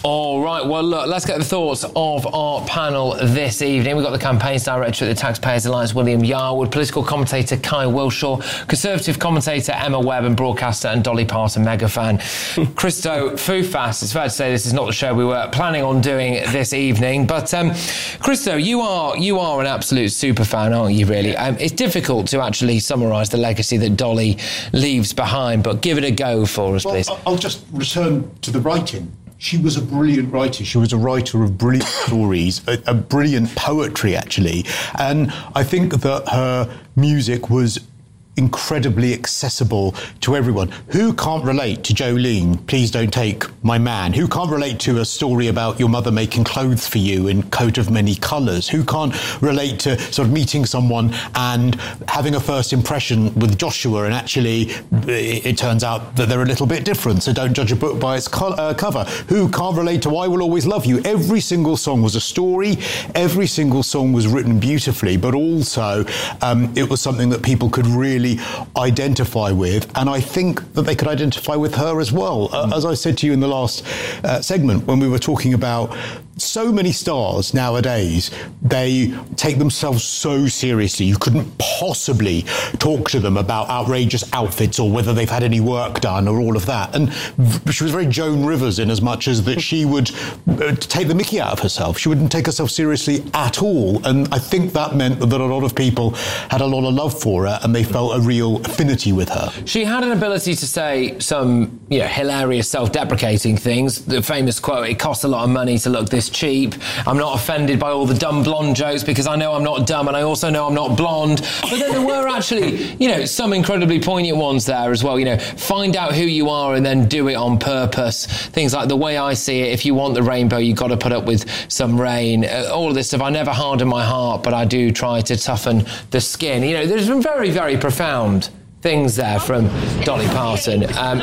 All right, well, look, let's get the thoughts of our panel this evening. We've got the campaigns director at the Taxpayers Alliance, William Yarwood, political commentator Kai Wilshaw, conservative commentator Emma Webb, and broadcaster and Dolly Parton mega fan Christo Foufas. It's fair to say this is not the show we were planning on doing this evening, but Christo, you are an absolute super fan, aren't you, really? It's difficult to actually summarise the legacy that Dolly leaves behind, but give it a go for us, please. I'll just return to the writing. She was a brilliant writer. She was a writer of brilliant stories, a brilliant poetry, actually. And I think that her music was incredibly accessible to everyone. Who can't relate to Jolene, Please Don't Take My Man? Who can't relate to a story about your mother making clothes for you in Coat of Many Colours? Who can't relate to sort of meeting someone and having a first impression with Joshua and actually it turns out that they're a little bit different, so don't judge a book by its cover? Who can't relate to I Will Always Love You? Every single song was a story. Every single song was written beautifully, but also it was something that people could really identify with, and I think that they could identify with her as well. As I said to you in the last segment, when we were talking about so many stars nowadays, they take themselves so seriously. You couldn't possibly talk to them about outrageous outfits or whether they've had any work done or all of that. And she was very Joan Rivers in as much as that she would take the mickey out of herself. She wouldn't take herself seriously at all. And I think that meant that a lot of people had a lot of love for her and they felt a real affinity with her. She had an ability to say some, hilarious, self-deprecating things. The famous quote, "It costs a lot of money to look this cheap. I'm not offended by all the dumb blonde jokes because I know I'm not dumb and I also know I'm not blonde." But then there were actually, some incredibly poignant ones there as well. Find out who you are and then do it on purpose. Things like The Way I See It, if you want the rainbow, you've got to put up with some rain. All of this stuff. I never harden my heart, but I do try to toughen the skin. There's been very, very profound things there from Dolly Parton. I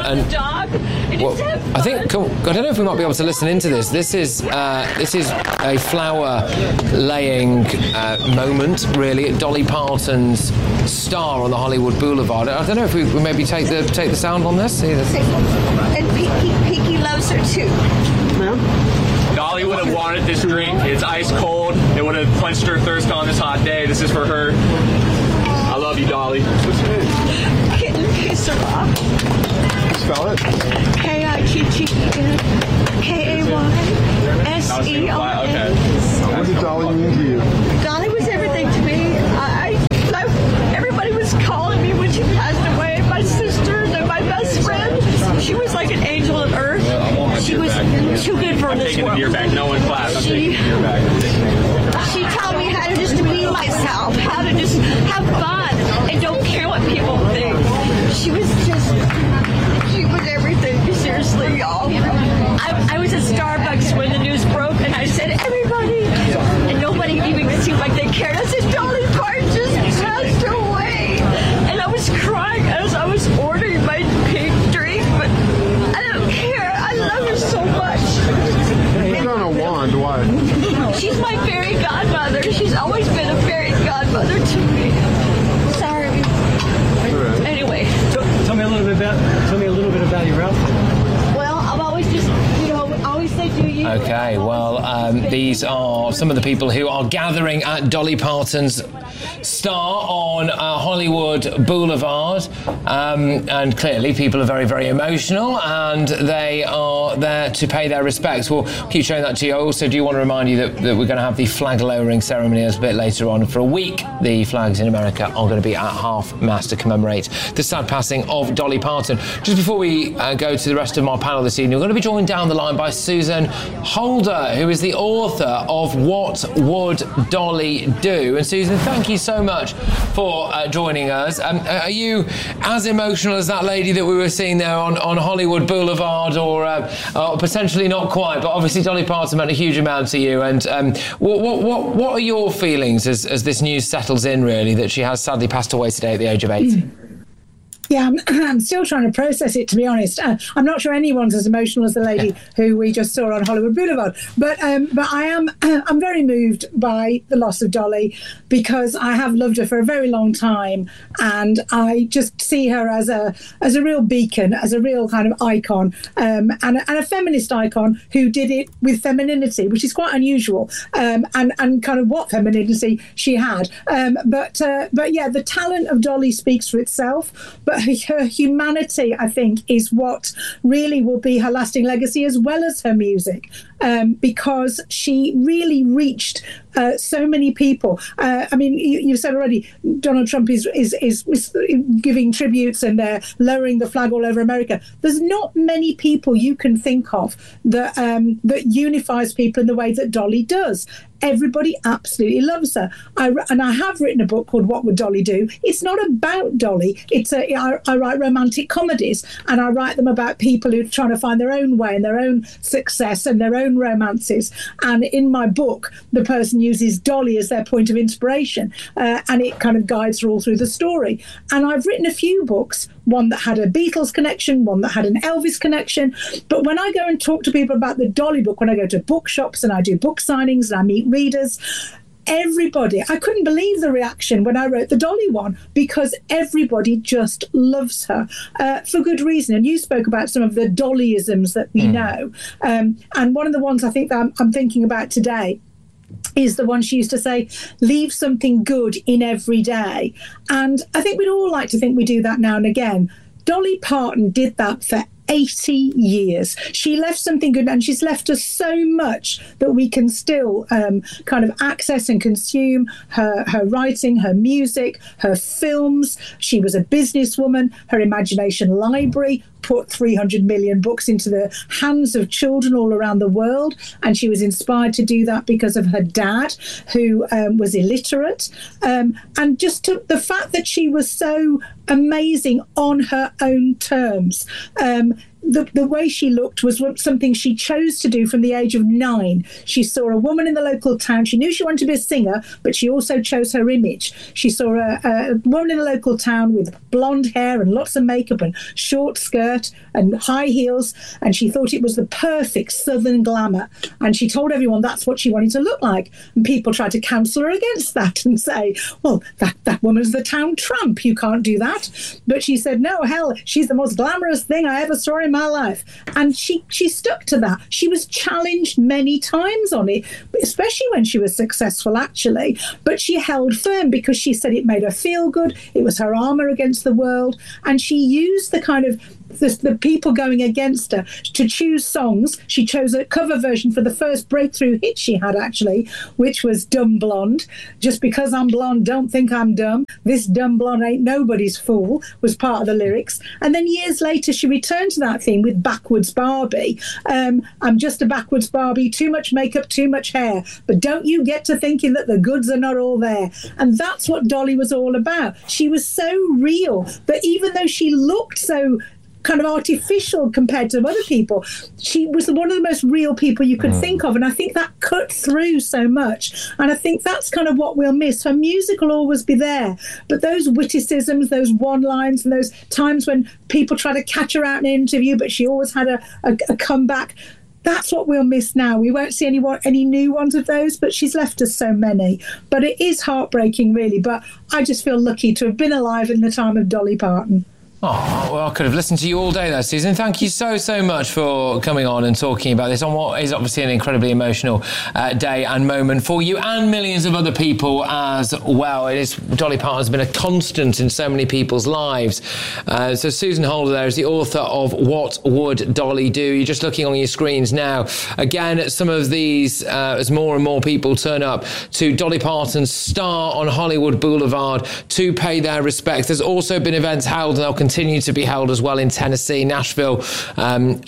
think, I don't know if we might be able to listen into this. This is a flower laying moment, really, at Dolly Parton's Star on the Hollywood Boulevard. I don't know if we maybe take the sound on this. And Pinky loves her too. No? Dolly would have wanted this drink. It's ice cold. It would have quenched her thirst on this hot day. This is for her. I love you, Dolly. What's your name? Kitten Kisara. Spell it. K-I-T-T-E-N K-A-Y-S-E-R-A. Okay. What did Dolly mean to you? Dolly was everything to me. Everybody was calling me when she passed away. My sister and my best friend. She was like an angel on earth. She was too good for this world. I'm taking the beer back. No one class. I'm taking the beer back. She taught me how to just be myself, how to just have fun and don't care what people think. She was everything, seriously, y'all. I was at Starbucks when the news broke and I said, everybody, and nobody even seemed like they cared. I said, Dolly Parton just passed away. And I was crying as I was ordering my pink drink, but I don't care. I love her so much. You're on a wand, why? She's my fairy godmother. She's always been a fairy godmother to me. Sorry. Right. Anyway. Tell me a little bit about your outfit. Well, I'm always just, always say do you. Okay, well, these are some of the people who are gathering at Dolly Parton's Star on Hollywood Boulevard, and clearly people are very, very emotional and they are there to pay their respects. We'll keep showing that to you. I also do want to remind you that we're going to have the flag lowering ceremony a bit later on. For a week, the flags in America are going to be at half-mast to commemorate the sad passing of Dolly Parton. Just before we go to the rest of my panel this evening, we're going to be joined down the line by Susan Holder, who is the author of What Would Dolly Do? And Susan, thank you so much for joining us. Are you as emotional as that lady that we were seeing there on Hollywood Boulevard, or potentially not quite? But obviously Dolly Parton meant a huge amount to you. And what are your feelings as this news settles in, really, that she has sadly passed away today at the age of 80? Yeah, I'm still trying to process it, to be honest. I'm not sure anyone's as emotional as the lady who we just saw on Hollywood Boulevard. But I'm very moved by the loss of Dolly, because I have loved her for a very long time, and I just see her as a real beacon, as a real kind of icon, and a feminist icon who did it with femininity, which is quite unusual, and kind of what femininity she had. But yeah, the talent of Dolly speaks for itself. But her humanity, I think, is what really will be her lasting legacy, as well as her music, because she really reached so many people. I mean, you said already, Donald Trump is giving tributes and lowering the flag all over America. There's not many people you can think of that unifies people in the way that Dolly does. Everybody absolutely loves her. And I have written a book called What Would Dolly Do? It's not about Dolly. I write romantic comedies, and I write them about people who are trying to find their own way and their own success and their own romances. And in my book, the person uses Dolly as their point of inspiration, and it kind of guides her all through the story. And I've written a few books, one that had a Beatles connection, one that had an Elvis connection. But when I go and talk to people about the Dolly book, when I go to bookshops and I do book signings and I meet readers, everybody, I couldn't believe the reaction when I wrote the Dolly one, because everybody just loves her for good reason. And you spoke about some of the Dollyisms that we know. And one of the ones I think that I'm thinking about today is the one she used to say, leave something good in every day. And I think we'd all like to think we do that now and again. Dolly Parton did that for 80 years. She left something good, and she's left us so much that we can still kind of access and consume her writing, her music, her films. She was a businesswoman. Her imagination library put 300 million books into the hands of children all around the world, and she was inspired to do that because of her dad, who was illiterate, and just the fact that she was so amazing on her own terms. The way she looked was something she chose to do from the age of 9. She saw a woman in the local town. She knew she wanted to be a singer, but she also chose her image. She saw a woman in the local town with blonde hair and lots of makeup and short skirt and high heels, and she thought it was the perfect Southern glamour. And she told everyone that's what she wanted to look like. And people tried to counsel her against that and say, well, that woman's the town tramp. You can't do that. But she said, no, hell, she's the most glamorous thing I ever saw in my life. And she stuck to that. She was challenged many times on it, especially when she was successful, actually. But she held firm because she said it made her feel good. It was her armor against the world. And she used the kind of the people going against her to choose songs. She chose a cover version for the first breakthrough hit she had, actually, which was Dumb Blonde. Just because I'm blonde, don't think I'm dumb. This dumb blonde ain't nobody's fool was part of the lyrics. And then years later, she returned to that theme with Backwards Barbie. I'm just a backwards Barbie, too much makeup, too much hair. But don't you get to thinking that the goods are not all there. And that's what Dolly was all about. She was so real that even though she looked so kind of artificial compared to other people, she was one of the most real people you could think of. And I think that cut through so much. And I think that's kind of what we'll miss. Her music will always be there. But those witticisms, those one-lines, and those times when people try to catch her out in an interview, but she always had a comeback, that's what we'll miss now. We won't see any new ones of those, but she's left us so many. But it is heartbreaking, really. But I just feel lucky to have been alive in the time of Dolly Parton. Oh, well, I could have listened to you all day there, Susan. Thank you so much for coming on and talking about this on what is obviously an incredibly emotional day and moment for you and millions of other people as well. Dolly Parton has been a constant in so many people's lives. So Susan Holder there is the author of What Would Dolly Do? You're just looking on your screens now. Again, some of these, as more and more people turn up to Dolly Parton's Star on Hollywood Boulevard to pay their respects. There's also been events held, and they'll continue to be held as well in Tennessee, Nashville, and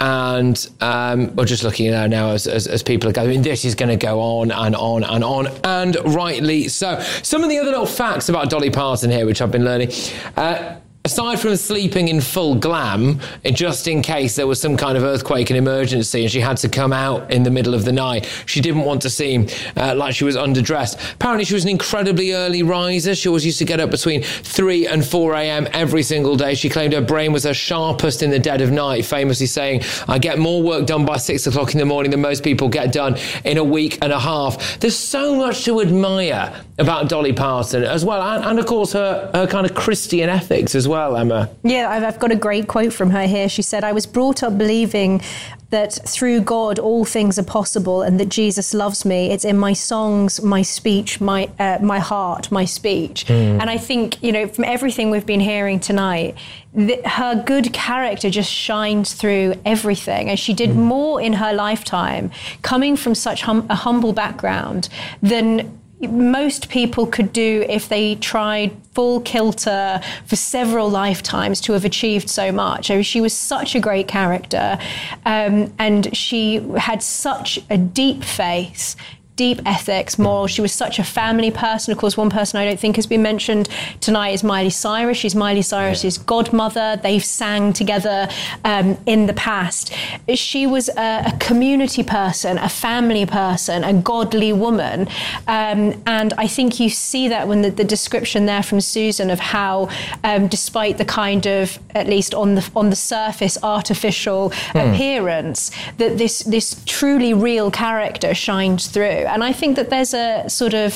we're just looking at now as people are going, this is going to go on and on and on, and rightly so. Some of the other little facts about Dolly Parton here, which I've been learning. aside from sleeping in full glam, just in case there was some kind of earthquake and emergency and she had to come out in the middle of the night, she didn't want to seem like she was underdressed. Apparently she was an incredibly early riser. She always used to get up between 3 and 4 a.m. every single day. She claimed her brain was her sharpest in the dead of night, famously saying, "I get more work done by 6 o'clock in the morning than most people get done in a week and a half." There's so much to admire about Dolly Parton as well, and of course her kind of Christian ethics as well, Emma. Yeah, I've got a great quote from her here. She said, "I was brought up believing that through God all things are possible and that Jesus loves me. It's in my songs, my speech, my heart, my speech." And I think, from everything we've been hearing tonight, her good character just shines through everything. And she did more in her lifetime, coming from such a humble background, than most people could do if they tried full kilter for several lifetimes to have achieved so much. I mean, she was such a great character, and she had such a deep faith, deep ethics, morals. She was such a family person. Of course, one person I don't think has been mentioned tonight is Miley Cyrus. She's Miley Cyrus's godmother. They've sang together in the past. She was a community person, a family person, a godly woman. And I think you see that when the description there from Susan of how, despite the kind of, at least on the surface, artificial appearance, that this truly real character shines through. And I think that there's a sort of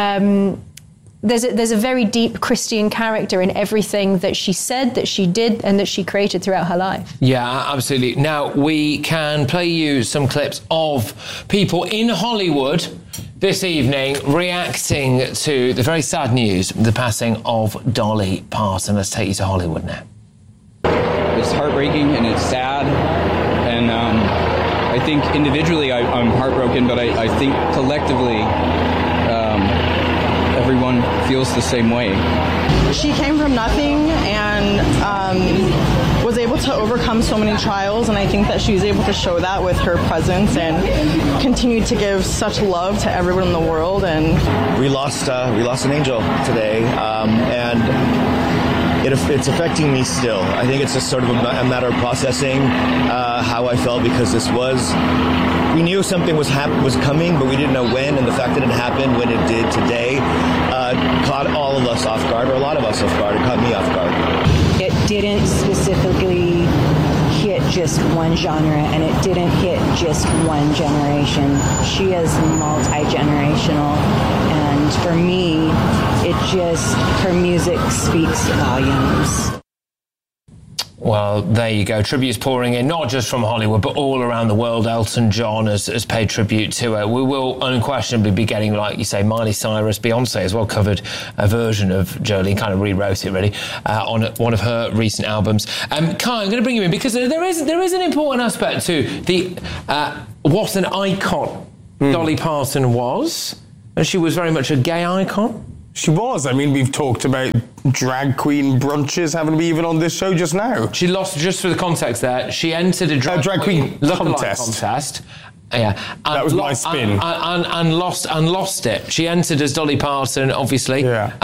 there's a very deep Christian character in everything that she said, that she did, and that she created throughout her life. Yeah, absolutely. Now, we can play you some clips of people in Hollywood this evening reacting to the very sad news, the passing of Dolly Parton. Let's take you to Hollywood now. It's heartbreaking and it's sad, and I think individually I'm heartbroken, but I think collectively everyone feels the same way. She came from nothing and was able to overcome so many trials, and I think that she was able to show that with her presence and continue to give such love to everyone in the world. And we lost an angel today, and it's affecting me still. I think it's just sort of a matter of processing how I felt, because we knew something was coming, but we didn't know when, and the fact that it happened when it did today caught all of us off guard, or a lot of us off guard. It caught me off guard. It didn't specifically hit just one genre, and it didn't hit just one generation. She is multi-generational, and for me, her music speaks volumes. Well, there you go. Tributes pouring in, not just from Hollywood, but all around the world. Elton John has paid tribute to her. We will unquestionably be getting, like you say, Miley Cyrus, Beyonce as well covered a version of Jolene, kind of rewrote it really, on one of her recent albums. Kai, I'm going to bring you in because there is an important aspect to the what an icon Dolly Parton was. And she was very much a gay icon. She was. I mean, we've talked about drag queen brunches, haven't we, even on this show just now? She lost, just for the context there, she entered a drag queen contest. Yeah, that was my spin. And lost it. She entered as Dolly Parton, obviously,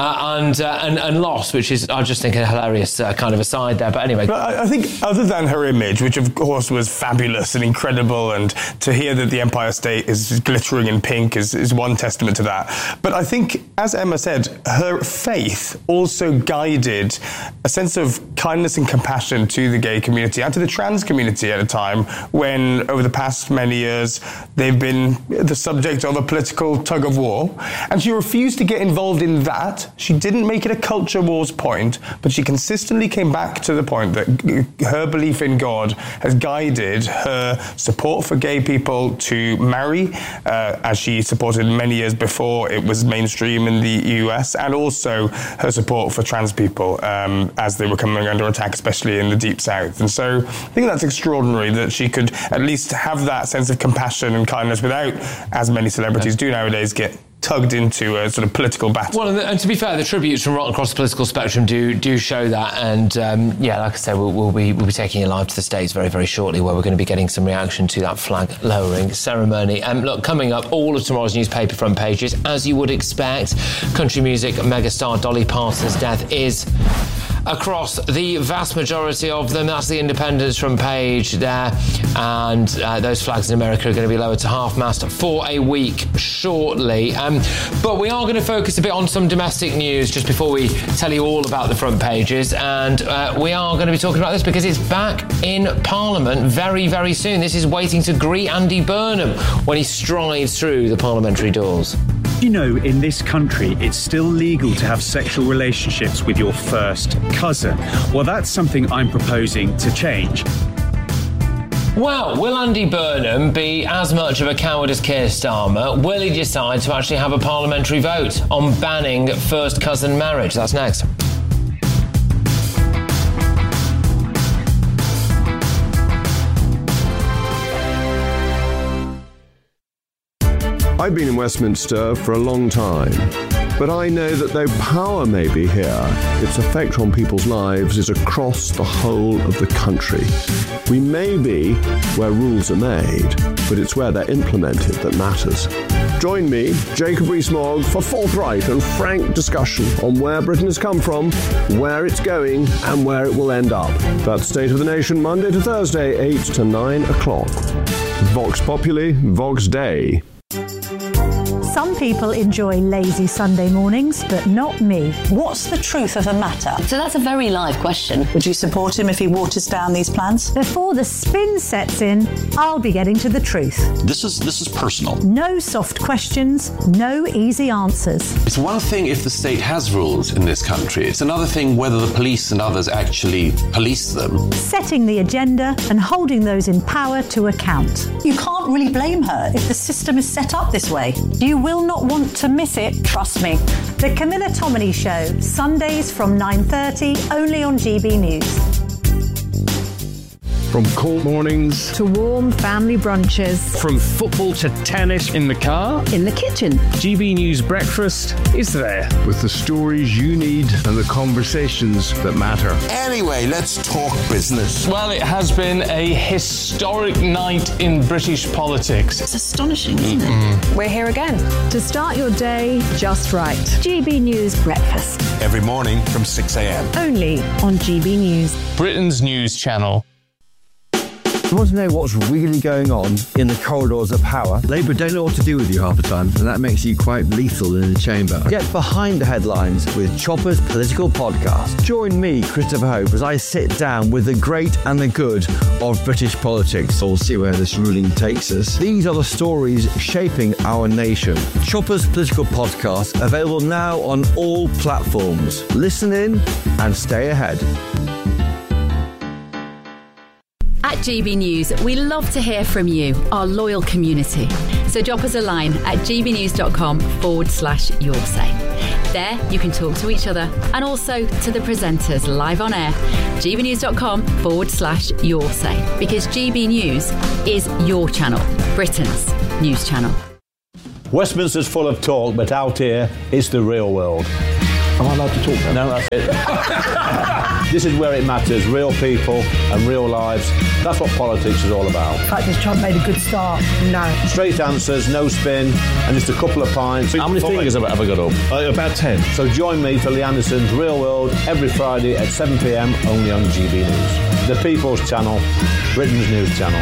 and lost, which is, I just think, a hilarious kind of aside there. But anyway, but I think other than her image, which of course was fabulous and incredible, and to hear that the Empire State is glittering in pink is one testament to that. But I think, as Emma said, her faith also guided a sense of kindness and compassion to the gay community and to the trans community at a time when, over the past many years, they've been the subject of a political tug of war, and she refused to get involved in that. She didn't make it a culture wars point, but she consistently came back to the point that her belief in God has guided her support for gay people to marry, as she supported many years before it was mainstream in the US, and also her support for trans people as they were coming under attack, especially in the Deep South. And so I think that's extraordinary that she could at least have that sense of compassion and kindness without, as many celebrities do nowadays, get tugged into a sort of political battle. Well, and to be fair, the tributes from right across the political spectrum do show that. And like I said, we'll be taking you live to the States very, very shortly, where we're going to be getting some reaction to that flag lowering ceremony. Look, coming up, all of tomorrow's newspaper front pages, as you would expect. Country music megastar Dolly Parton's death is across the vast majority of them. That's the Independent's front page there. And those flags in America are going to be lowered to half-mast for a week shortly. But we are going to focus a bit on some domestic news just before we tell you all about the front pages. And we are going to be talking about this because it's back in Parliament very, very soon. This is waiting to greet Andy Burnham when he strides through the parliamentary doors. You know, in this country, it's still legal to have sexual relationships with your first cousin. Well, that's something I'm proposing to change. Well, will Andy Burnham be as much of a coward as Keir Starmer? Will he decide to actually have a parliamentary vote on banning first cousin marriage? That's next. I've been in Westminster for a long time, but I know that though power may be here, its effect on people's lives is across the whole of the country. We may be where rules are made, but it's where they're implemented that matters. Join me, Jacob Rees-Mogg, for forthright and frank discussion on where Britain has come from, where it's going, and where it will end up. That's State of the Nation, Monday to Thursday, 8 to 9 o'clock. Vox Populi, Vox Dei. Some people enjoy lazy Sunday mornings, but not me. What's the truth of the matter? So that's a very live question. Would you support him if he waters down these plans? Before the spin sets in, I'll be getting to the truth. This is personal. No soft questions, no easy answers. It's one thing if the state has rules in this country. It's another thing whether the police and others actually police them. Setting the agenda and holding those in power to account. You can't really blame her if the system is set up this way. You will not want to miss it, trust me. The Camilla Tominey Show, Sundays from 9:30, only on GB News. From cold mornings to warm family brunches. From football to tennis in the car. In the kitchen. GB News Breakfast is there. With the stories you need and the conversations that matter. Anyway, let's talk business. Well, it has been a historic night in British politics. It's astonishing, isn't it? We're here again to start your day just right. GB News Breakfast. Every morning from 6 a.m. Only on GB News. Britain's news channel. You want to know what's really going on in the corridors of power? Labour don't know what to do with you half the time, and that makes you quite lethal in the chamber. Get behind the headlines with Chopper's Political Podcast. Join me, Christopher Hope, as I sit down with the great and the good of British politics. We'll see where this ruling takes us. These are the stories shaping our nation. Chopper's Political Podcast, available now on all platforms. Listen in and stay ahead. At GB News, we love to hear from you, our loyal community. So drop us a line at gbnews.com/your say. There, you can talk to each other and also to the presenters live on air. gbnews.com/your say. Because GB News is your channel, Britain's news channel. Westminster's full of talk, but out here, it's the real world. Am I allowed to talk now? No, that's it. This is where it matters, real people and real lives. That's what politics is all about. In fact, has Trump made a good start? No. Straight answers, no spin, and just a couple of pints. How many fingers have I got up? About 10. So join me for Lee Anderson's Real World every Friday at 7 p.m, only on GB News. The People's Channel, Britain's news channel.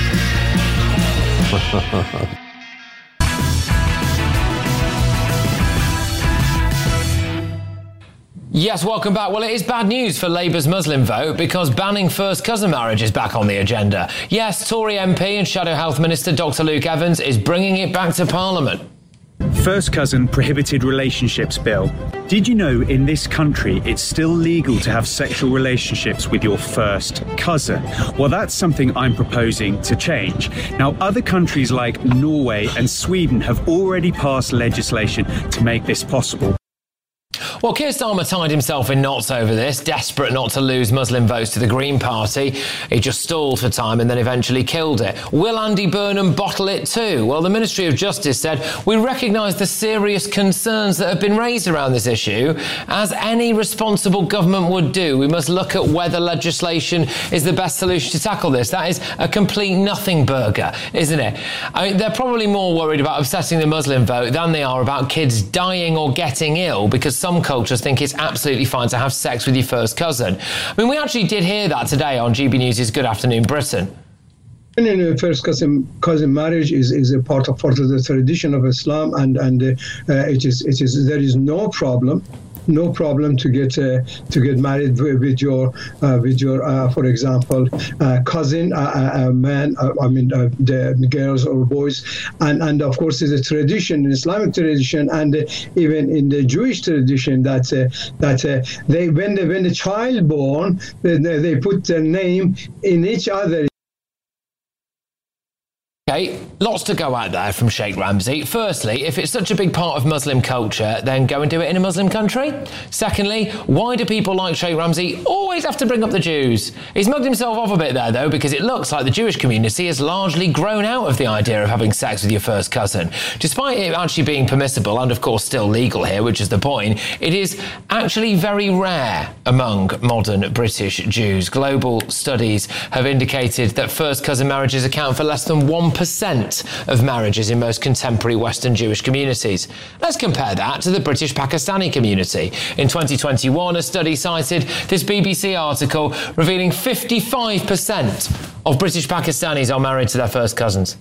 Yes, welcome back. Well, it is bad news for Labour's Muslim vote because banning first cousin marriage is back on the agenda. Yes, Tory MP and Shadow Health Minister Dr Luke Evans is bringing it back to Parliament. First cousin prohibited relationships bill. Did you know in this country it's still legal to have sexual relationships with your first cousin? Well, that's something I'm proposing to change. Now, other countries like Norway and Sweden have already passed legislation to make this possible. Well, Keir Starmer tied himself in knots over this, desperate not to lose Muslim votes to the Green Party. He just stalled for time and then eventually killed it. Will Andy Burnham bottle it too? Well, the Ministry of Justice said, we recognise the serious concerns that have been raised around this issue. As any responsible government would do, we must look at whether legislation is the best solution to tackle this. That is a complete nothing burger, isn't it? I mean, they're probably more worried about upsetting the Muslim vote than they are about kids dying or getting ill because some cultures think it's absolutely fine to have sex with your first cousin. I mean, we actually did hear that today on GB News' Good Afternoon Britain. First cousin marriage is a part of the tradition of Islam, and it is there is no problem to get married with your for example cousin, man, the girls or boys, and of course it's a tradition, an Islamic tradition, and even in the Jewish tradition that they when the child born, they put their name in each other. Okay, lots to go out there from Sheikh Ramzi. Firstly, if it's such a big part of Muslim culture, then go and do it in a Muslim country. Secondly, why do people like Sheikh Ramzi always have to bring up the Jews? He's mugged himself off a bit there, though, because it looks like the Jewish community has largely grown out of the idea of having sex with your first cousin. Despite it actually being permissible and, of course, still legal here, which is the point, it is actually very rare among modern British Jews. Global studies have indicated that first cousin marriages account for less than 1% of marriages in most contemporary Western Jewish communities. Let's compare that to the British Pakistani community. In 2021, a study cited this BBC article revealing 55% of British Pakistanis are married to their first cousins.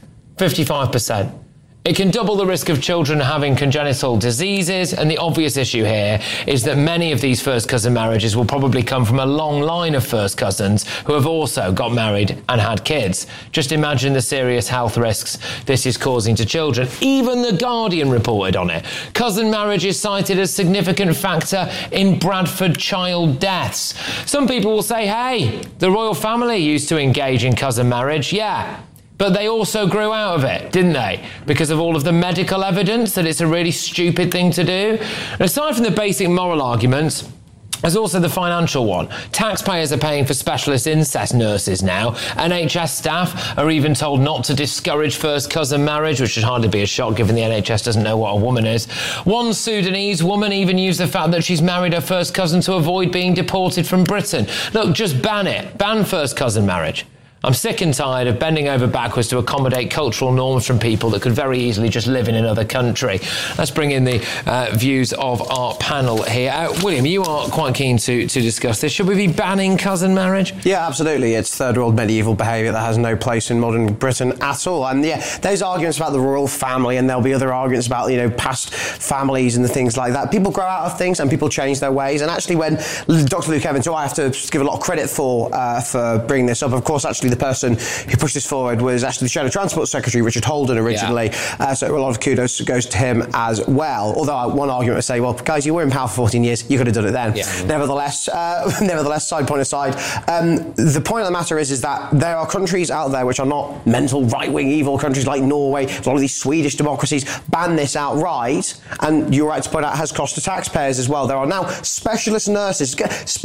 55%. It can double the risk of children having congenital diseases, and the obvious issue here is that many of these first cousin marriages will probably come from a long line of first cousins who have also got married and had kids. Just imagine the serious health risks this is causing to children. Even The Guardian reported on it. Cousin marriage is cited as a significant factor in Bradford child deaths. Some people will say, hey, the royal family used to engage in cousin marriage. Yeah. But they also grew out of it, didn't they? Because of all of the medical evidence that it's a really stupid thing to do. And aside from the basic moral arguments, there's also the financial one. Taxpayers are paying for specialist incest nurses now. NHS staff are even told not to discourage first cousin marriage, which should hardly be a shock given the NHS doesn't know what a woman is. One Sudanese woman even used the fact that she's married her first cousin to avoid being deported from Britain. Look, just ban it. Ban first cousin marriage. I'm sick and tired of bending over backwards to accommodate cultural norms from people that could very easily just live in another country. Let's bring in the views of our panel here. William, you are quite keen to discuss this. Should we be banning cousin marriage? Yeah, absolutely. It's third world medieval behaviour that has no place in modern Britain at all. And yeah, those arguments about the royal family, and there'll be other arguments about, past families and the things like that. People grow out of things and people change their ways. And actually, when Dr. Luke Evans, who I have to give a lot of credit for bringing this up, of course, actually the person who pushed this forward was actually the Shadow Transport Secretary, Richard Holden, originally. Yeah. So a lot of kudos goes to him as well. Although one argument would say, well, guys, you were in power for 14 years, you could have done it then. Yeah. Nevertheless, side point aside, the point of the matter is that there are countries out there which are not mental, right-wing, evil countries like Norway. A lot of these Swedish democracies ban this outright, and you're right to point out, it has cost to taxpayers as well. There are now specialist nurses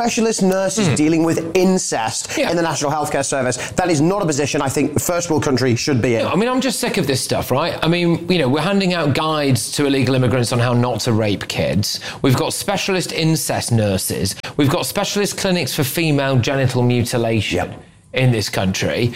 dealing with incest in the National Healthcare Service. That is not a position I think the first world country should be in. I mean, I'm just sick of this stuff, right? I mean, we're handing out guides to illegal immigrants on how not to rape kids. We've got specialist incest nurses. We've got specialist clinics for female genital mutilation in this country.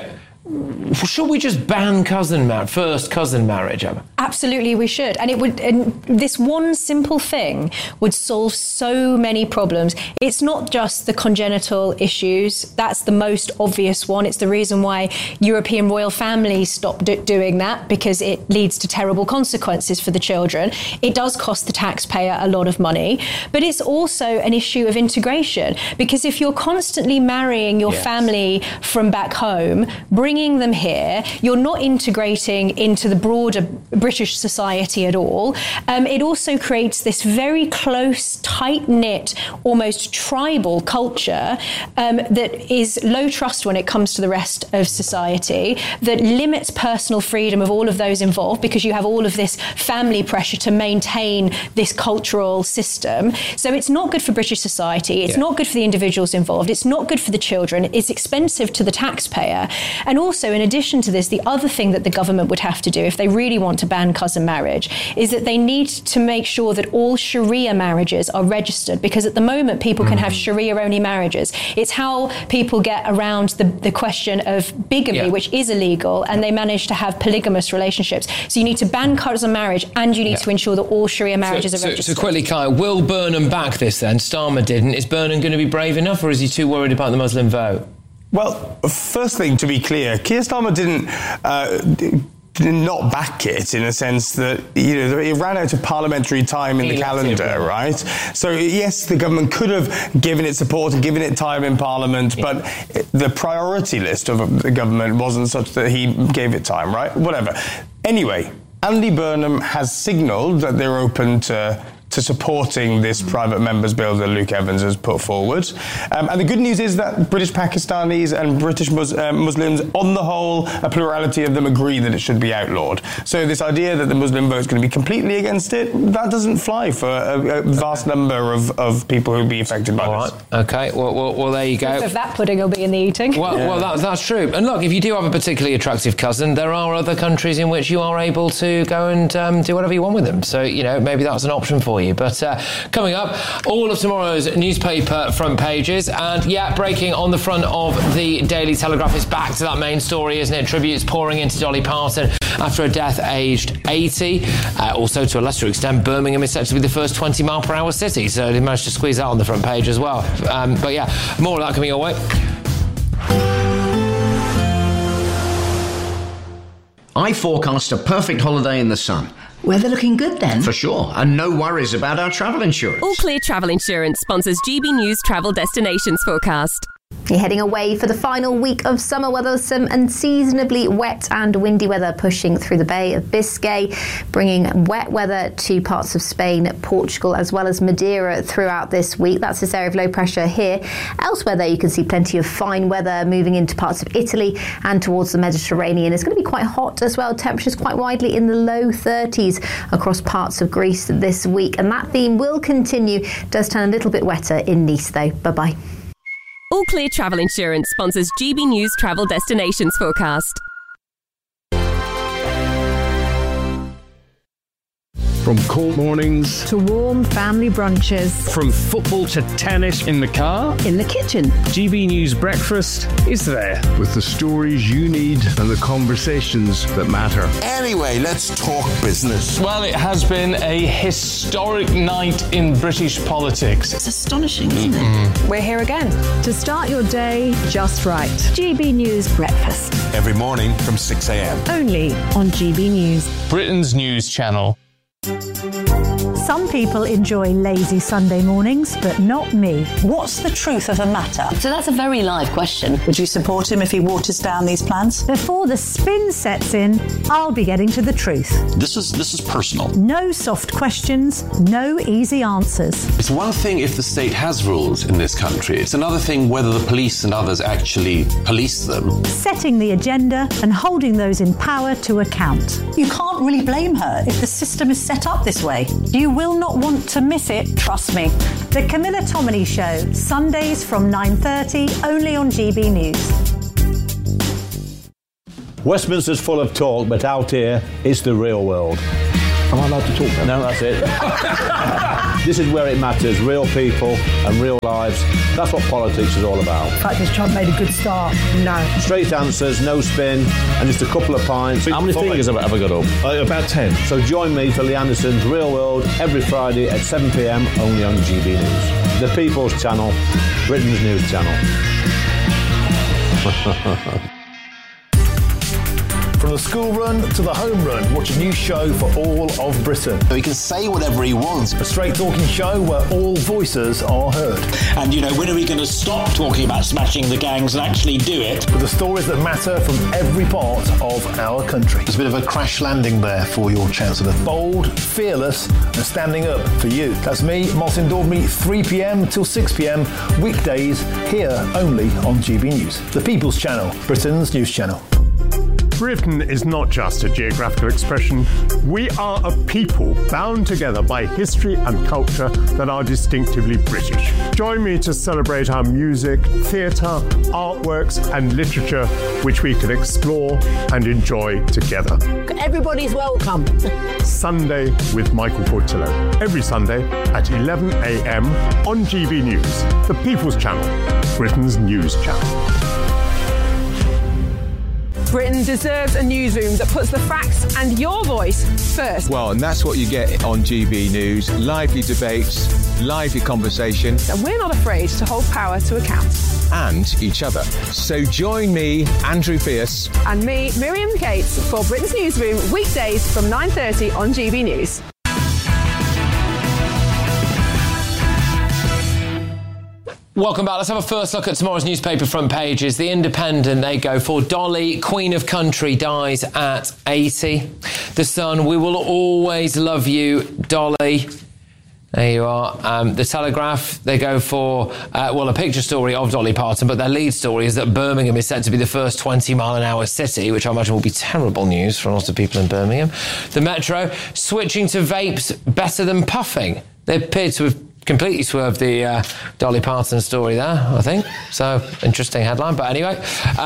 Should we just ban first cousin marriage, Emma? Absolutely, we should. And this one simple thing would solve so many problems. It's not just the congenital issues. That's the most obvious one. It's the reason why European royal families stopped doing that, because it leads to terrible consequences for the children. It does cost the taxpayer a lot of money, but it's also an issue of integration, because if you're constantly marrying your family from back home, bringing them here, you're not integrating into the broader British society at all. It also creates this very close, tight-knit, almost tribal culture that is low trust when it comes to the rest of society, that limits personal freedom of all of those involved, because you have all of this family pressure to maintain this cultural system. So it's not good for British society. It's not good for the individuals involved. It's not good for the children. It's expensive to the taxpayer. And also, in addition to this, the other thing that the government would have to do if they really want to ban cousin marriage is that they need to make sure that all Sharia marriages are registered, because at the moment people can have Sharia-only marriages. It's how people get around the question of bigamy, which is illegal, and they manage to have polygamous relationships. So you need to ban cousin marriage, and you need to ensure that all Sharia marriages are registered. So quickly, Kai, will Burnham back this then? Starmer didn't. Is Burnham going to be brave enough, or is he too worried about the Muslim vote? Well, first thing to be clear, Keir Starmer did not back it, in a sense that, you know, it ran out of parliamentary time in the calendar, right? So yes, the government could have given it support and given it time in Parliament, but the priority list of the government wasn't such that he gave it time, right? Whatever. Anyway, Andy Burnham has signalled that they're open to supporting this private members bill that Luke Evans has put forward. And the good news is that British Pakistanis and British Muslims, on the whole, a plurality of them agree that it should be outlawed. So this idea that the Muslim vote is going to be completely against it, that doesn't fly for a vast number of people who will be affected by this. Okay, well, there you go. If that pudding will be in the eating. Well, that's true. And look, if you do have a particularly attractive cousin, there are other countries in which you are able to go and do whatever you want with them. So, you know, maybe that's an option for you. But coming up, all of tomorrow's newspaper front pages. And breaking on the front of the Daily Telegraph, is back to that main story, isn't it? Tributes pouring into Dolly Parton after a death aged 80. Also, to a lesser extent, Birmingham is set to be the first 20-mile-per-hour city. So they managed to squeeze that on the front page as well. But more of that coming your way. I forecast a perfect holiday in the sun. Weather looking good then? For sure, and no worries about our travel insurance. All Clear Travel Insurance sponsors GB News Travel Destinations Forecast. You're heading away for the final week of summer weather, some unseasonably wet and windy weather pushing through the Bay of Biscay, bringing wet weather to parts of Spain, Portugal, as well as Madeira throughout this week. That's this area of low pressure here. Elsewhere, though, you can see plenty of fine weather moving into parts of Italy and towards the Mediterranean. It's going to be quite hot as well. Temperatures quite widely in the low 30s across parts of Greece this week. And that theme will continue. Does turn a little bit wetter in Nice, though. Bye-bye. All Clear Travel Insurance sponsors GB News Travel Destinations Forecast. From cold mornings to warm family brunches. From football to tennis in the car. In the kitchen. GB News Breakfast is there. With the stories you need and the conversations that matter. Anyway, let's talk business. Well, it has been a historic night in British politics. It's astonishing, isn't it? We're here again to start your day just right. GB News Breakfast. Every morning from 6 a.m. Only on GB News. Britain's news channel. Some people enjoy lazy Sunday mornings, but not me. What's the truth of the matter? So that's a very live question. Would you support him if he waters down these plans? Before the spin sets in, I'll be getting to the truth. This is personal. No soft questions, no easy answers. It's one thing if the state has rules in this country. It's another thing whether the police and others actually police them. Setting the agenda and holding those in power to account. You can't really blame her if the system is set up this way. You will not want to miss it, trust me. The Camilla Tominey Show, Sundays from 9:30, only on GB News. Westminster's full of talk, but out here, it's the real world. Am I allowed to talk then? No, that's it. This is where it matters, real people and real lives. That's what politics is all about. In fact, has Trump made a good start? No. Straight answers, no spin, and just a couple of pints. How many fingers have I ever got up? About 10. So join me for Lee Anderson's Real World every Friday at 7 p.m, only on GB News. The People's Channel, Britain's news channel. From the school run to the home run, watch a new show for all of Britain. He can say whatever he wants. A straight talking show where all voices are heard. And, you know, when are we going to stop talking about smashing the gangs and actually do it? With the stories that matter from every part of our country. There's a bit of a crash landing there for your Chancellor. Bold, fearless and standing up for you. That's me, Martin Daubney, 3 p.m. till 6 p.m, weekdays, here only on GB News. The People's Channel, Britain's news channel. Britain is not just a geographical expression. We are a people bound together by history and culture that are distinctively British. Join me to celebrate our music, theatre, artworks and literature, which we can explore and enjoy together. Everybody's welcome. Sunday with Michael Portillo. Every Sunday at 11 a.m. on GB News, the People's Channel, Britain's news channel. Britain deserves a newsroom that puts the facts and your voice first. Well, and that's what you get on GB News. Lively debates, lively conversation. And we're not afraid to hold power to account. And each other. So join me, Andrew Pierce. And me, Miriam Cates, for Britain's Newsroom, weekdays from 9:30 on GB News. Welcome back. Let's have a first look at tomorrow's newspaper front pages. The Independent, they go for Dolly, Queen of Country, dies at 80. The Sun, we will always love you, Dolly. There you are. The Telegraph, they go for, a picture story of Dolly Parton, but their lead story is that Birmingham is set to be the first 20-mile-an-hour city, which I imagine will be terrible news for a lot of people in Birmingham. The Metro, switching to vapes better than puffing. They appear to have completely swerved the Dolly Parton story there, I think. So, interesting headline. But anyway,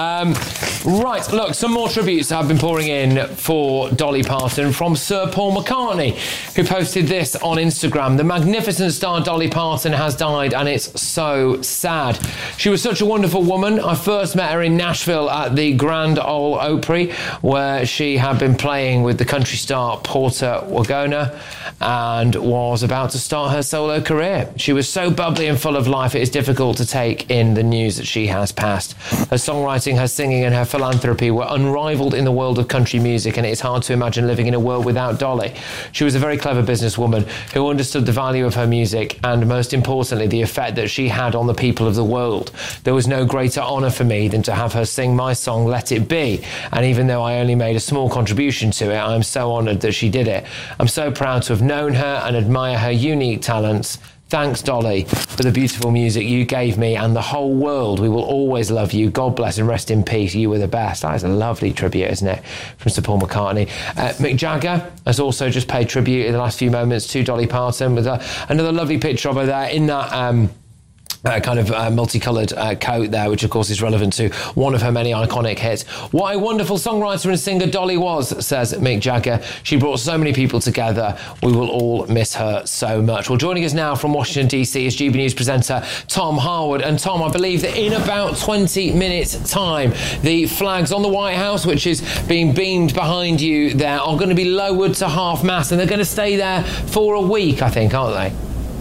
right, look, some more tributes have been pouring in for Dolly Parton from Sir Paul McCartney, who posted this on Instagram. The magnificent star Dolly Parton has died, and it's so sad. She was such a wonderful woman. I first met her in Nashville at the Grand Ole Opry, where she had been playing with the country star Porter Wagoner and was about to start her solo career. She was so bubbly and full of life, it is difficult to take in the news that she has passed. Her songwriting, her singing and her philanthropy were unrivaled in the world of country music, and it is hard to imagine living in a world without Dolly. She was a very clever businesswoman who understood the value of her music and, most importantly, the effect that she had on the people of the world. There was no greater honour for me than to have her sing my song, Let It Be, and even though I only made a small contribution to it, I am so honoured that she did it. I'm so proud to have known her and admire her unique talents. Thanks, Dolly, for the beautiful music you gave me and the whole world. We will always love you. God bless and rest in peace. You were the best. That is a lovely tribute, isn't it, from Sir Paul McCartney. Mick Jagger has also just paid tribute in the last few moments to Dolly Parton with another lovely picture of her there in that multicoloured coat there, which of course is relevant to one of her many iconic hits. What a wonderful songwriter and singer Dolly was, says Mick Jagger. She brought so many people together. We will all miss her so much. Well, joining us now from Washington, D.C. is GB News presenter Tom Harwood. And Tom, I believe that in about 20 minutes' time, the flags on the White House, which is being beamed behind you there, are going to be lowered to half-mast, and they're going to stay there for a week, I think, aren't they?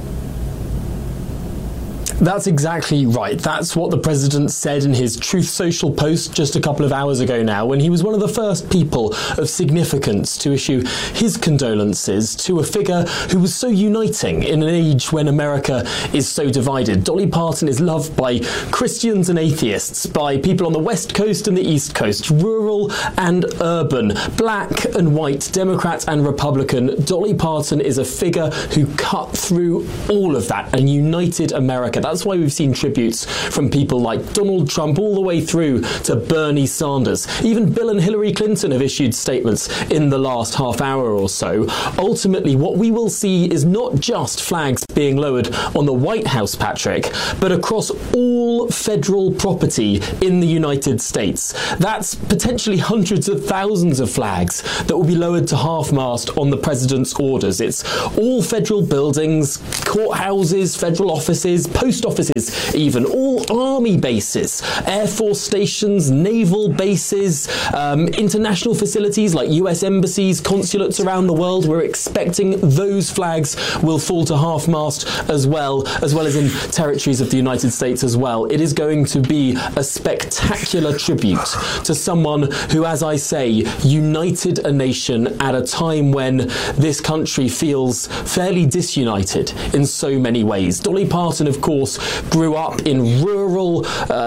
That's exactly right. That's what the president said in his Truth Social post just a couple of hours ago now, when he was one of the first people of significance to issue his condolences to a figure who was so uniting in an age when America is so divided. Dolly Parton is loved by Christians and atheists, by people on the West Coast and the East Coast, rural and urban, black and white, Democrat and Republican. Dolly Parton is a figure who cut through all of that and united America. That's why we've seen tributes from people like Donald Trump all the way through to Bernie Sanders. Even Bill and Hillary Clinton have issued statements in the last half hour or so. Ultimately, what we will see is not just flags being lowered on the White House, Patrick, but across all federal property in the United States. That's potentially hundreds of thousands of flags that will be lowered to half-mast on the president's orders. It's all federal buildings, courthouses, federal offices, post offices even, all army bases, air force stations, naval bases, international facilities like US embassies, consulates around the world. We're expecting those flags will fall to half-mast as well as in territories of the United States as well. It is going to be a spectacular tribute to someone who, as I say, united a nation at a time when this country feels fairly disunited in so many ways. Dolly Parton, of course, course, grew up in rural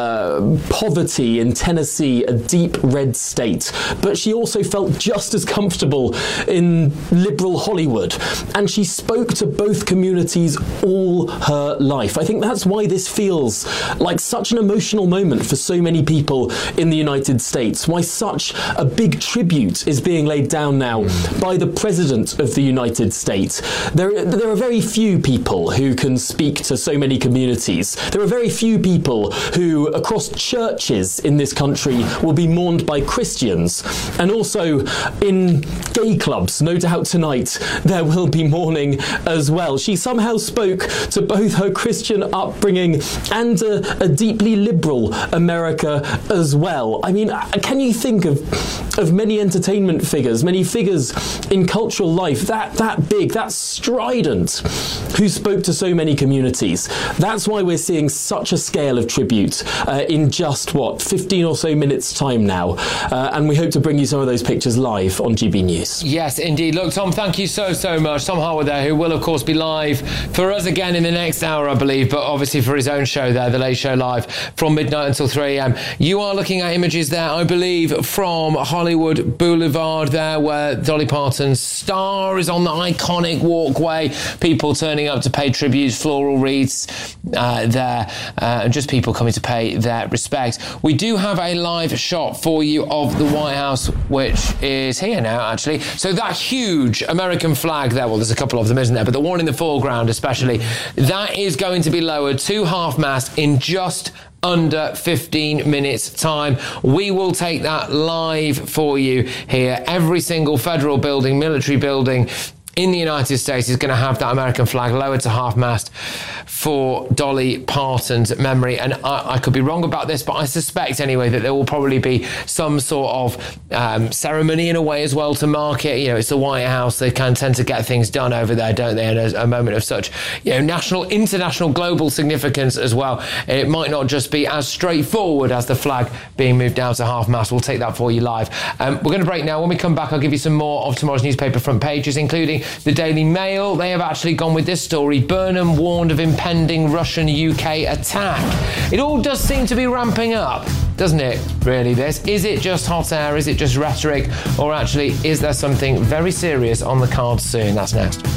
poverty in Tennessee, a deep red state. But she also felt just as comfortable in liberal Hollywood. And she spoke to both communities all her life. I think that's why this feels like such an emotional moment for so many people in the United States. Why such a big tribute is being laid down now by the President of the United States. There are very few people who can speak to so many communities. There are very few people who, across churches in this country, will be mourned by Christians. And also in gay clubs, no doubt tonight, there will be mourning as well. She somehow spoke to both her Christian upbringing and a deeply liberal America as well. I mean, can you think of many entertainment figures, many figures in cultural life that big, that strident, who spoke to so many communities? That's why we're seeing such a scale of tribute in just, 15 or so minutes' time now. And we hope to bring you some of those pictures live on GB News. Yes, indeed. Look, Tom, thank you so much. Tom Harwood there, who will, of course, be live for us again in the next hour, I believe, but obviously for his own show there, The Late Show Live, from midnight until 3 a.m. You are looking at images there, I believe, from Hollywood Boulevard there, where Dolly Parton's star is on the iconic walkway. People turning up to pay tributes, floral wreaths there, and just people coming to pay their respects. We do have a live shot for you of the White House, which is here now, actually. So that huge American flag there, well, there's a couple of them, isn't there? But the one in the foreground especially, that is going to be lowered to half-mast in just under 15 minutes time. We will take that live for you here. Every single federal building, military building in the United States is going to have that American flag lowered to half-mast for Dolly Parton's memory. And I could be wrong about this, but I suspect anyway that there will probably be some sort of ceremony in a way as well to mark it. You know, it's the White House. They can tend to get things done over there, don't they? And a moment of such, national, international, global significance as well. It might not just be as straightforward as the flag being moved down to half-mast. We'll take that for you live. We're going to break now. When we come back, I'll give you some more of tomorrow's newspaper front pages, including the Daily Mail. They have actually gone with this story. Burnham warned of impending Russian-UK attack. It all does seem to be ramping up, doesn't it, really, this? Is it just hot air? Is it just rhetoric? Or actually, is there something very serious on the cards soon? That's next.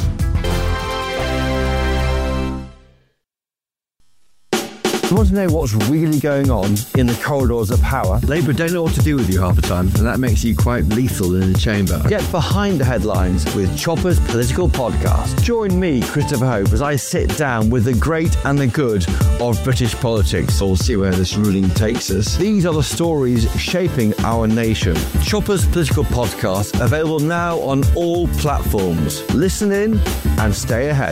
You want to know what's really going on in the corridors of power? Labour don't know what to do with you half the time, and that makes you quite lethal in the chamber. Get behind the headlines with Chopper's Political Podcast. Join me, Christopher Hope, as I sit down with the great and the good of British politics. We'll see where this ruling takes us. These are the stories shaping our nation. Chopper's Political Podcast, available now on all platforms. Listen in and stay ahead.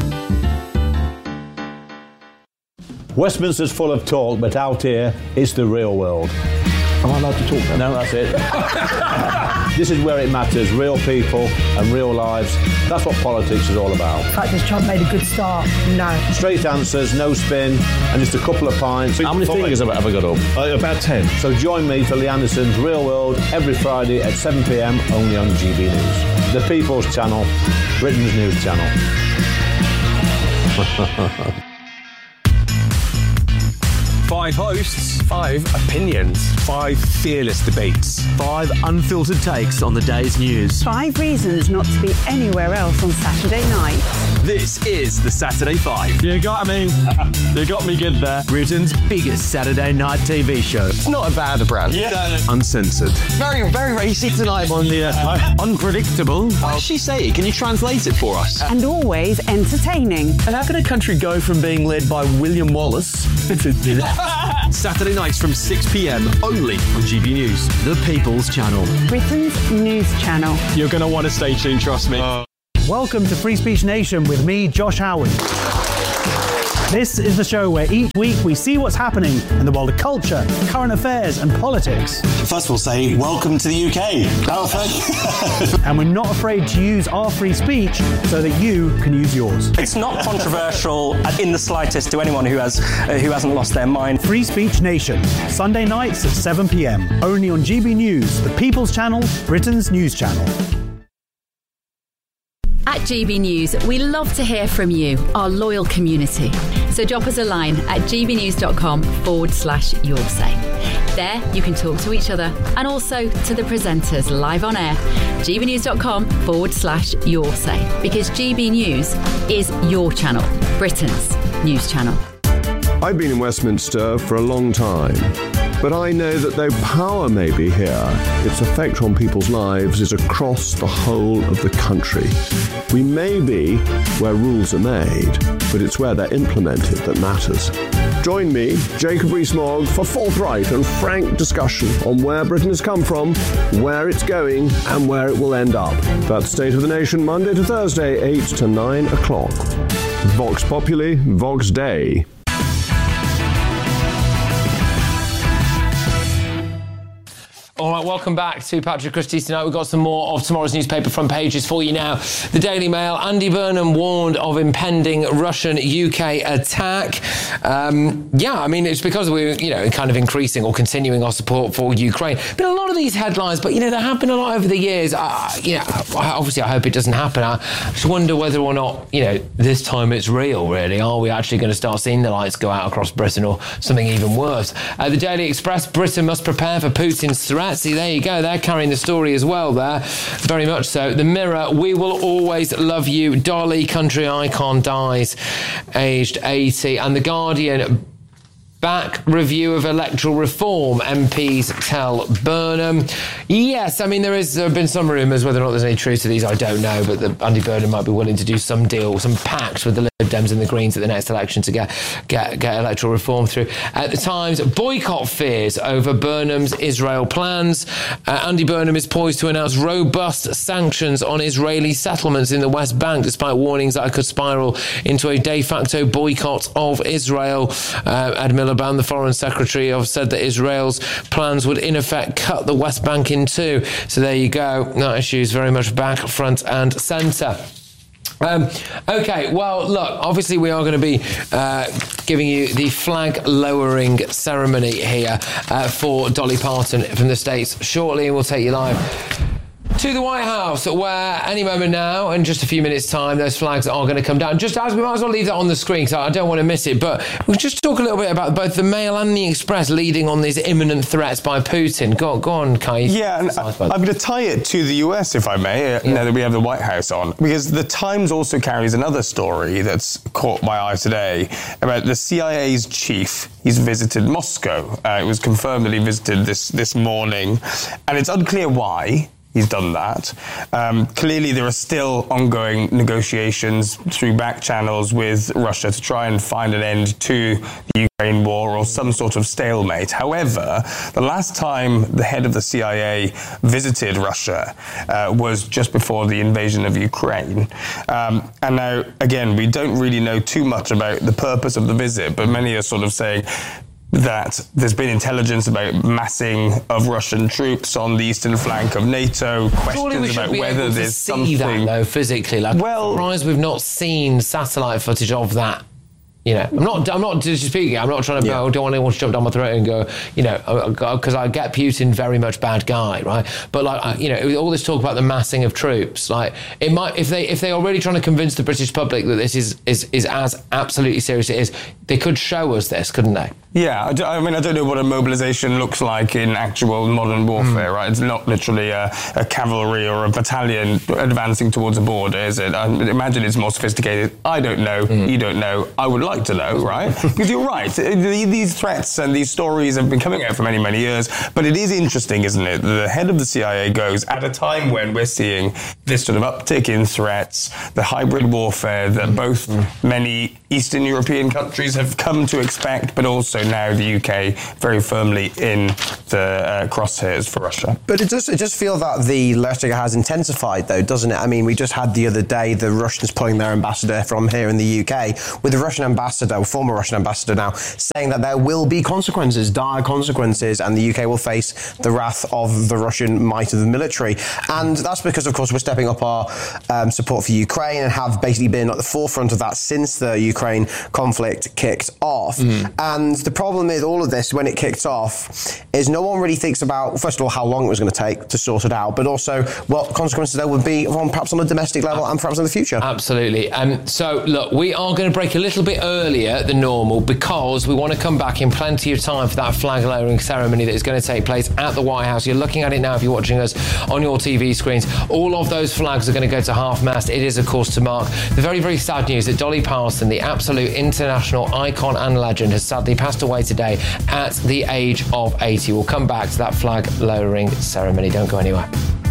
Westminster's full of talk, but out here, it's the real world. Am I allowed to talk now? No, that's it. This is where it matters, real people and real lives. That's what politics is all about. In fact, has Trump made a good start? No. Straight answers, no spin, and just a couple of pints. How many fingers have I got up? About 10. So join me for Lee Anderson's Real World every Friday at 7 p.m, only on GB News. The People's Channel, Britain's news channel. 5 hosts, 5 opinions, 5 fearless debates, 5 unfiltered takes on the day's news, 5 reasons not to be anywhere else on Saturday night. This is the Saturday 5. You got me. You got me good there. Britain's biggest Saturday night TV show. It's not a bad brand. Yeah. Uncensored. Very, very racy tonight on the unpredictable. What did she say? Can you translate it for us? And always entertaining. And how can a country go from being led by William Wallace Saturday nights from 6 p.m. only on GB News. The People's Channel. Britain's news channel. You're going to want to stay tuned, trust me. Welcome to Free Speech Nation with me, Josh Howard. This is the show where each week we see what's happening in the world of culture, current affairs and politics. First we'll say, welcome to the UK. And we're not afraid to use our free speech so that you can use yours. It's not controversial in the slightest to anyone who hasn't lost their mind. Free Speech Nation, Sunday nights at 7 p.m, only on GB News, the People's Channel, Britain's news channel. At GB News, we love to hear from you, our loyal community. So drop us a line at gbnews.com/yoursay. There you can talk to each other and also to the presenters live on air. gbnews.com/yoursay, because GB News is your channel, Britain's news channel. I've been in Westminster for a long time, but I know that though power may be here, its effect on people's lives is across the whole of the country. We may be where rules are made, but it's where they're implemented that matters. Join me, Jacob Rees-Mogg, for forthright and frank discussion on where Britain has come from, where it's going, and where it will end up. That's State of the Nation, Monday to Thursday, 8 to 9 o'clock. Vox Populi, Vox Dei. All right, welcome back to Patrick Christie's Tonight. We've got some more of tomorrow's newspaper front pages for you now. The Daily Mail, Andy Burnham warned of impending Russian-UK attack. It's because we're, kind of increasing or continuing our support for Ukraine. Been a lot of these headlines, but, there have been a lot over the years. Obviously, I hope it doesn't happen. I just wonder whether or not, this time it's real, really. Are we actually going to start seeing the lights go out across Britain, or something even worse? The Daily Express, Britain must prepare for Putin's threat. See, there you go. They're carrying the story as well there. Very much so. The Mirror, we will always love you. Dolly, country icon, dies aged 80. And The Guardian, back review of electoral reform, MPs tell Burnham. Yes, there have been some rumours. Whether or not there's any truth to these, I don't know, but Andy Burnham might be willing to do some deal, some pact with the Lib Dems and the Greens at the next election to get electoral reform through. At the Times, boycott fears over Burnham's Israel plans. Andy Burnham is poised to announce robust sanctions on Israeli settlements in the West Bank, despite warnings that it could spiral into a de facto boycott of Israel. Ed Miliband, the Foreign Secretary, have said that Israel's plans would in effect cut the West Bank in two. So there you go. That issue is very much back, front and centre. Okay, well, look, obviously we are going to be giving you the flag-lowering ceremony here for Dolly Parton from the States shortly, and we'll take you live to the White House, where any moment now, in just a few minutes' time, those flags are going to come down. Just as we might as well leave that on the screen, because I don't want to miss it. But we'll just talk a little bit about both the Mail and the Express leading on these imminent threats by Putin. Go on, Kai. Yeah, and I'm going to tie it to the US, if I may, now that we have the White House on, because the Times also carries another story that's caught my eye today about the CIA's chief. He's visited Moscow. It was confirmed that he visited this morning, and it's unclear why he's done that. Clearly, there are still ongoing negotiations through back channels with Russia to try and find an end to the Ukraine war or some sort of stalemate. However, the last time the head of the CIA visited Russia was just before the invasion of Ukraine. And now, again, we don't really know too much about the purpose of the visit, but many are sort of saying that there's been intelligence about massing of Russian troops on the eastern flank of NATO. Questions about whether there's something that, though, physically. Like, well, I'm surprised we've not seen satellite footage of that. I'm not disputing it. I'm not trying to. I don't want anyone to jump down my throat and go, because I get Putin very much bad guy, right? But all this talk about the massing of troops, like it might, if they are really trying to convince the British public that this is as absolutely serious as it is, they could show us this, couldn't they? Yeah, I don't know what a mobilization looks like in actual modern warfare, right? It's not literally a cavalry or a battalion advancing towards a border, is it? I imagine it's more sophisticated. I don't know. You don't know. I would like to know, right? Because you're right. These threats and these stories have been coming out for many, many years. But it is interesting, isn't it? The head of the CIA goes at a time when we're seeing this sort of uptick in threats, the hybrid warfare that both many Eastern European countries have come to expect, but also now the UK very firmly in the crosshairs for Russia. But it does feel that the rhetoric has intensified, though, doesn't it? I mean, we just had the other day the Russians pulling their ambassador from here in the UK, with the Russian ambassador, former Russian ambassador now, saying that there will be consequences, dire consequences, and the UK will face the wrath of the Russian might of the military. And that's because, of course, we're stepping up our support for Ukraine and have basically been at the forefront of that since the Ukraine conflict kicked off. And the problem with all of this when it kicked off is no one really thinks about, first of all, how long it was going to take to sort it out, but also what consequences there would be perhaps on a domestic level and perhaps in the future. Absolutely. So, look, we are going to break a little bit earlier than normal because we want to come back in plenty of time for that flag lowering ceremony that is going to take place at the White House. You're looking at it now if you're watching us on your TV screens. All of those flags are going to go to half-mast. It is, of course, to mark the very, very sad news that Dolly Parton, the absolute international icon and legend, has sadly passed away today at the age of 80. We'll come back to that flag lowering ceremony. Don't go anywhere.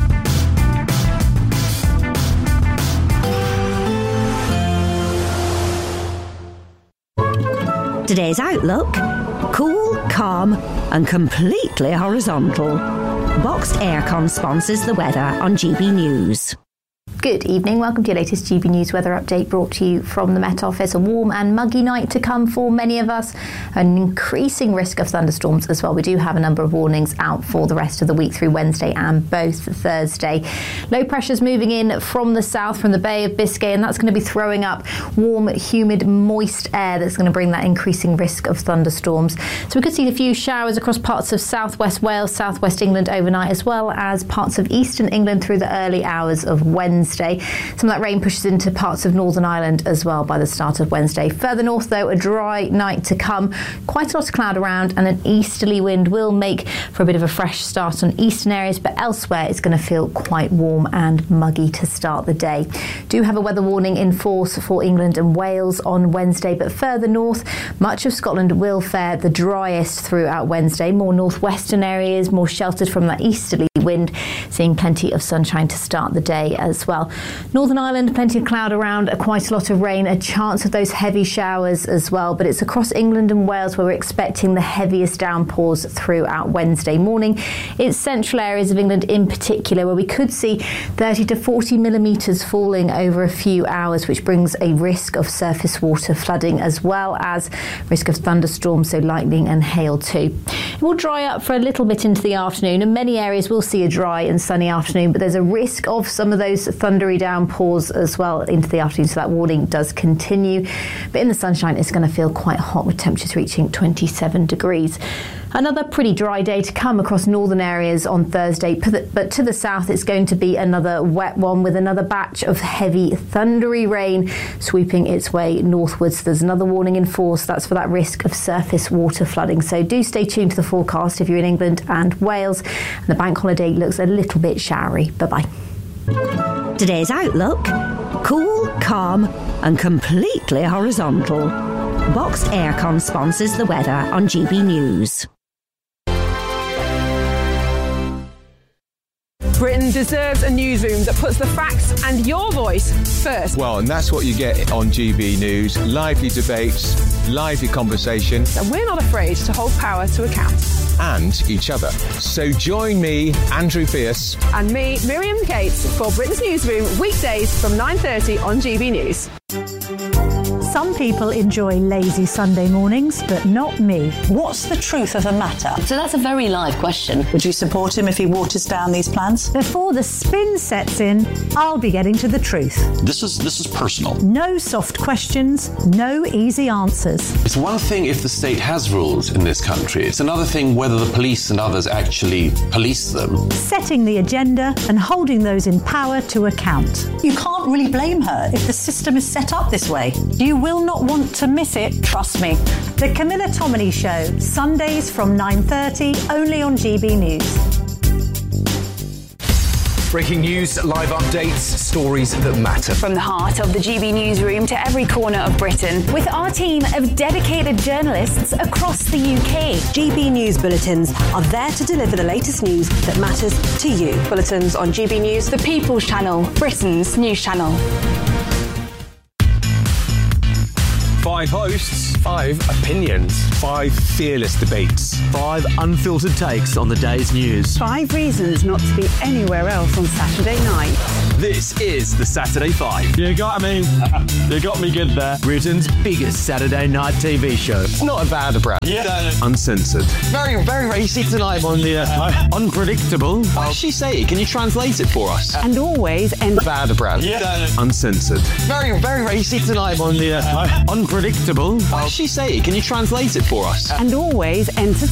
Today's outlook: cool, calm and completely horizontal. Boxed Aircon sponsors the weather on GB News. Good evening, welcome to your latest GB News weather update brought to you from the Met Office. A warm and muggy night to come for many of us, an increasing risk of thunderstorms as well. We do have a number of warnings out for the rest of the week through Wednesday and both Thursday. Low pressure's moving in from the south, from the Bay of Biscay, and that's going to be throwing up warm, humid, moist air that's going to bring that increasing risk of thunderstorms. So we could see a few showers across parts of southwest Wales, southwest England overnight, as well as parts of eastern England through the early hours of Wednesday. Some of that rain pushes into parts of Northern Ireland as well by the start of Wednesday. Further north, though, a dry night to come. Quite a lot of cloud around, and an easterly wind will make for a bit of a fresh start on eastern areas, but elsewhere it's going to feel quite warm and muggy to start the day. Do have a weather warning in force for England and Wales on Wednesday, but further north, much of Scotland will fare the driest throughout Wednesday. More northwestern areas, more sheltered from that easterly wind, seeing plenty of sunshine to start the day as well. Northern Ireland, plenty of cloud around, quite a lot of rain, a chance of those heavy showers as well, but it's across England and Wales where we're expecting the heaviest downpours throughout Wednesday morning. It's central areas of England in particular where we could see 30 to 40 millimetres falling over a few hours, which brings a risk of surface water flooding as well as risk of thunderstorms, so lightning and hail too. It will dry up for a little bit into the afternoon, and many areas will see a dry and sunny afternoon, but there's a risk of some of those thundery downpours as well into the afternoon, so that warning does continue. But in the sunshine, it's going to feel quite hot with temperatures reaching 27 degrees. Another pretty dry day to come across northern areas on Thursday, but to the south it's going to be another wet one with another batch of heavy thundery rain sweeping its way northwards. There's another warning in force, that's for that risk of surface water flooding. So do stay tuned to the forecast if you're in England and Wales. And the bank holiday looks a little bit showery. Bye-bye. Today's outlook: cool, calm and completely horizontal. Boxed Aircon sponsors the weather on GB News. Britain deserves a newsroom that puts the facts and your voice first. Well, and that's what you get on GB News. Lively debates, lively conversation. And we're not afraid to hold power to account. And each other. So join me, Andrew Pierce. And me, Miriam Cates, for Britain's Newsroom, weekdays from 9:30 on GB News. Some people enjoy lazy Sunday mornings, but not me. What's the truth of the matter? So that's a very live question. Would you support him if he waters down these plans? Before the spin sets in, I'll be getting to the truth. This is personal. No soft questions, no easy answers. It's one thing if the state has rules in this country. It's another thing whether the police and others actually police them. Setting the agenda and holding those in power to account. You can't really blame her if the system is set up this way. You will not want to miss it, trust me. The Camilla Tominey Show, Sundays from 9:30, only on GB News. Breaking news, live updates, stories that matter. From the heart of the GB Newsroom to every corner of Britain, with our team of dedicated journalists across the UK. GB News Bulletins are there to deliver the latest news that matters to you. Bulletins on GB News, the People's Channel, Britain's news channel. 5 hosts, 5 opinions, 5 fearless debates, 5 unfiltered takes on the day's news. 5 reasons not to be anywhere else on Saturday night. This is the Saturday 5. You got me. You got me good there. Britain's biggest Saturday night TV show. It's not a bad brand. Yeah. Uncensored. Very, very racy tonight. On the unpredictable. What does she say? Can you translate it for us? And always end bad brand. Yeah. Uncensored. Very, very racy tonight. On the unpredictable. Unpredictable. What did she say? Can you translate it for us? And always entertaining.